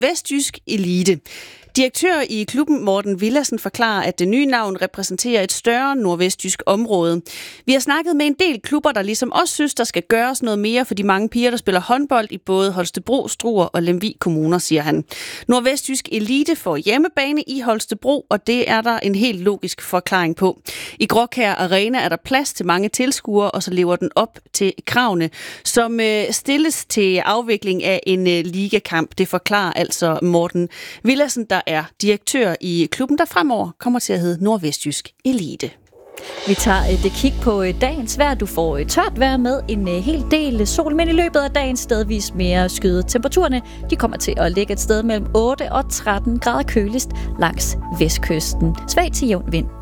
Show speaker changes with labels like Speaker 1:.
Speaker 1: Nordvestjysk Elite. Direktør i klubben Morten Villadsen forklarer, at det nye navn repræsenterer et større nordvestjysk område. Vi har snakket med en del klubber, der ligesom også synes, der skal gøres noget mere for de mange piger, der spiller håndbold i både Holstebro, Struer og Lemvig kommuner, siger han. Nordvestjysk Elite får hjemmebane i Holstebro, og det er der en helt logisk forklaring på. I Gråkær Arena er der plads til mange tilskuere, og så lever den op til kravene, som stilles til afvikling af en ligakamp. Det forklarer altså Morten Villadsen, der er direktør i klubben, der fremover kommer til at hedde Nordvestjysk Elite.
Speaker 2: Vi tager et kig på dagens vejr. Du får tørt vejr med en hel del sol, men i løbet af dagen stedvis mere skyet. Temperaturerne de kommer til at ligge et sted mellem 8 og 13 grader køligst langs vestkysten. Svag til jævn vind.